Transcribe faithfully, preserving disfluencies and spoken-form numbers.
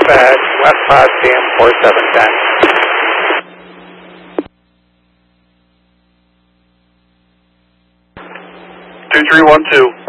dispatch, West Potsdam, four seven ten. two three one two.